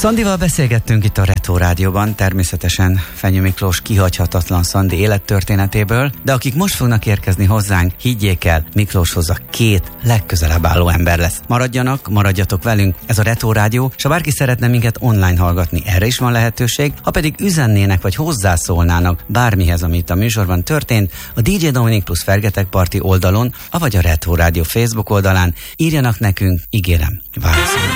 Szandival beszélgettünk itt a Retro Rádióban, természetesen Fenyő Miklós kihagyhatatlan Szandi élettörténetéből, de akik most fognak érkezni hozzánk, higgyék el, Miklóshoz a két legközelebb álló ember lesz. Maradjatok velünk, ez a Retro Rádió, és ha bárki szeretne minket online hallgatni, erre is van lehetőség, ha pedig üzennének vagy hozzászólnának bármihez, ami itt a műsorban történt, a DJ Dominik plusz Fergetek Parti oldalon, avagy a Retro Rádió Facebook oldalán írjanak nekünk, ígérem, válaszolunk.